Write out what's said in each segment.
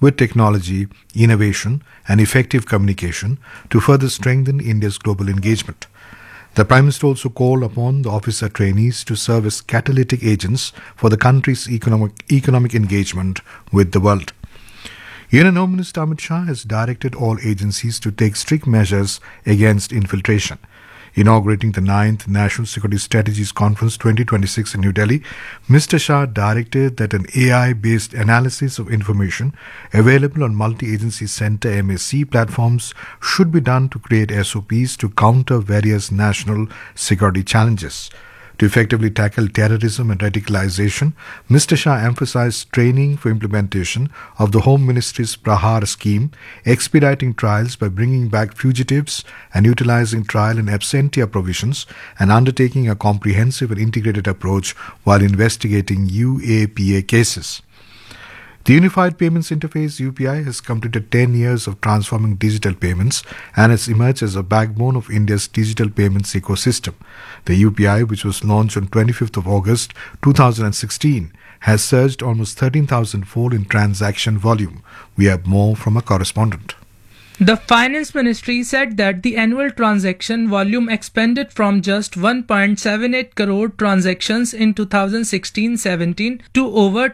with technology, innovation, and effective communication to further strengthen India's global engagement. The Prime Minister also called upon the officer trainees to serve as catalytic agents for the country's economic engagement with the world. Union Home Minister Amit Shah has directed all agencies to take strict measures against infiltration. Inaugurating the 9th National Security Strategies Conference 2026 in New Delhi, Mr. Shah directed that an AI-based analysis of information available on multi-agency center MAC platforms should be done to create SOPs to counter various national security challenges. To effectively tackle terrorism and radicalization, Mr. Shah emphasized training for implementation of the Home Ministry's Prahar scheme, expediting trials by bringing back fugitives and utilizing trial and absentia provisions, and undertaking a comprehensive and integrated approach while investigating UAPA cases. The Unified Payments Interface UPI has completed 10 years of transforming digital payments and has emerged as a backbone of India's digital payments ecosystem. The UPI, which was launched on 25th of August 2016, has surged almost 13,000-fold in transaction volume. We have more from a correspondent. The Finance Ministry said that the annual transaction volume expanded from just 1.78 crore transactions in 2016-17 to over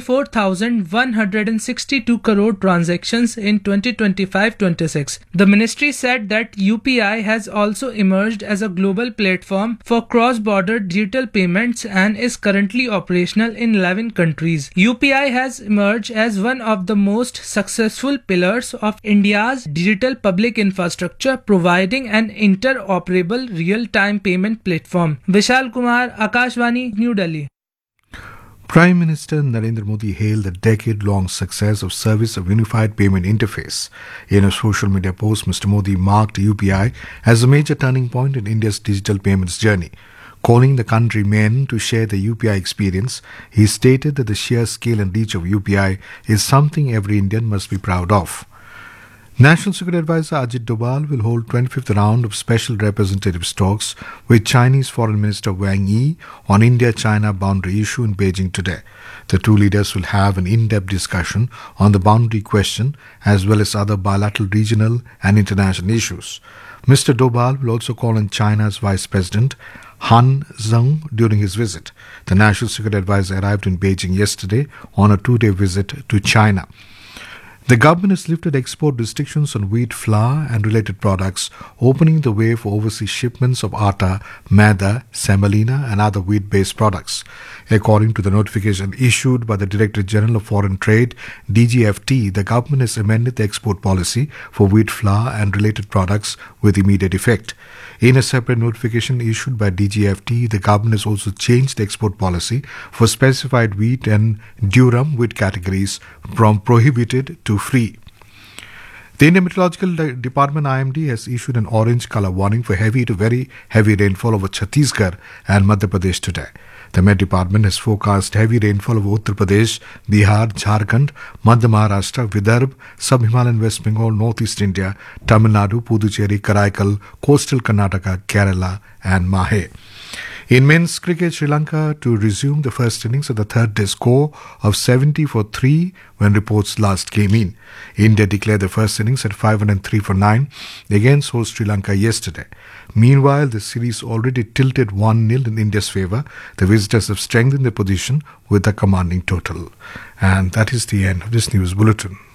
24,162 crore transactions in 2025-26. The ministry said that UPI has also emerged as a global platform for cross-border digital payments and is currently operational in 11 countries. UPI has emerged as one of the most successful pillars of India's digital public infrastructure, providing an interoperable real-time payment platform. Vishal Kumar, Akashvani, New Delhi. Prime Minister Narendra Modi hailed the decade-long success of Service of Unified Payment Interface. In a social media post, Mr. Modi marked UPI as a major turning point in India's digital payments journey. Calling the countrymen to share the UPI experience, he stated that the sheer scale and reach of UPI is something every Indian must be proud of. National Security Advisor Ajit Doval will hold 25th round of special representative talks with Chinese Foreign Minister Wang Yi on India-China boundary issue in Beijing today. The two leaders will have an in-depth discussion on the boundary question as well as other bilateral, regional and international issues. Mr. Doval will also call on China's Vice President Han Zheng during his visit. The National Security Advisor arrived in Beijing yesterday on a two-day visit to China. The government has lifted export restrictions on wheat flour and related products, opening the way for overseas shipments of atta, maida, semolina and other wheat-based products. According to the notification issued by the Director General of Foreign Trade, DGFT, the government has amended the export policy for wheat flour and related products with immediate effect. In a separate notification issued by DGFT, the government has also changed the export policy for specified wheat and durum wheat categories from prohibited to free. The Indian Meteorological Department IMD has issued an orange color warning for heavy to very heavy rainfall over Chhattisgarh and Madhya Pradesh today. The Met Department has forecast heavy rainfall over Uttar Pradesh, Bihar, Jharkhand, Madhya Maharashtra, Vidarbha, Sub-Himalayan West Bengal, Northeast India, Tamil Nadu, Puducherry, Karaikal, coastal Karnataka, Kerala and Mahe. In men's cricket, Sri Lanka to resume the first innings of the third day score of 70 for 3 when reports last came in. India declared the first innings at 503 for 9 against host Sri Lanka yesterday. Meanwhile, the series already tilted 1-0 in India's favour. The visitors have strengthened their position with a commanding total. And that is the end of this news bulletin.